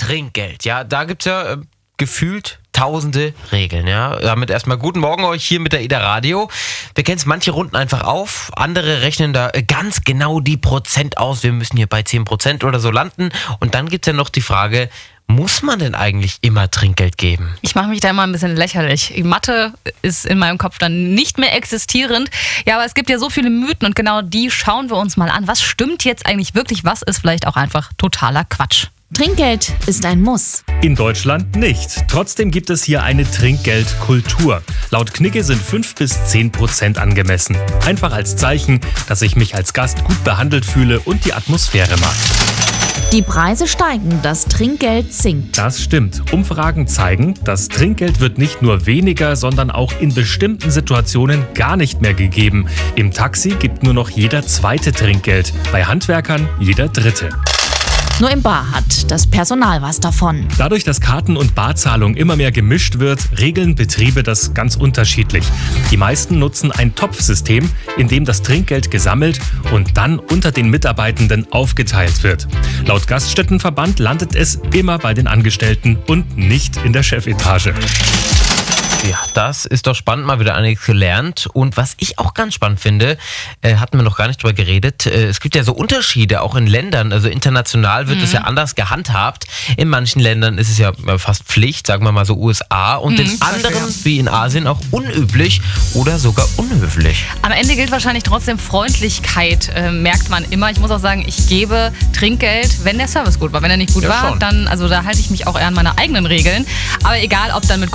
Trinkgeld. Ja, da gibt's ja gefühlt tausende Regeln, ja. Damit erstmal guten Morgen euch hier mit der Ida Radio. Wir kennen es, manche runden einfach auf, andere rechnen da ganz genau die Prozent aus. Wir müssen hier bei 10% oder so landen. Und dann gibt's ja noch die Frage, muss man denn eigentlich immer Trinkgeld geben? Ich mache mich da immer ein bisschen lächerlich. Mathe ist in meinem Kopf dann nicht mehr existierend. Ja, aber es gibt ja so viele Mythen und genau die schauen wir uns mal an. Was stimmt jetzt eigentlich wirklich? Was ist vielleicht auch einfach totaler Quatsch? Trinkgeld ist ein Muss. In Deutschland nicht. Trotzdem gibt es hier eine Trinkgeldkultur. Laut Knigge sind 5-10% angemessen. Einfach als Zeichen, dass ich mich als Gast gut behandelt fühle und die Atmosphäre mag. Die Preise steigen, das Trinkgeld sinkt. Das stimmt. Umfragen zeigen, das Trinkgeld wird nicht nur weniger, sondern auch in bestimmten Situationen gar nicht mehr gegeben. Im Taxi gibt nur noch jeder zweite Trinkgeld, bei Handwerkern jeder dritte. Nur im Bar hat das Personal was davon. Dadurch, dass Karten- und Barzahlung immer mehr gemischt wird, regeln Betriebe das ganz unterschiedlich. Die meisten nutzen ein Topfsystem, in dem das Trinkgeld gesammelt und dann unter den Mitarbeitenden aufgeteilt wird. Laut Gaststättenverband landet es immer bei den Angestellten und nicht in der Chefetage. Ja, das ist doch spannend, mal wieder einiges gelernt. Und was ich auch ganz spannend finde, hatten wir noch gar nicht drüber geredet, es gibt ja so Unterschiede auch in Ländern, also international wird es ja anders gehandhabt. In manchen Ländern ist es ja fast Pflicht, sagen wir mal so USA, und in anderen, wie in Asien, auch unüblich oder sogar unhöflich. Am Ende gilt wahrscheinlich trotzdem Freundlichkeit, merkt man immer. Ich muss auch sagen, ich gebe Trinkgeld, wenn der Service gut war. Wenn er nicht gut war, schon. dann, also da halte ich mich auch eher an meine eigenen Regeln. Aber egal, ob dann mit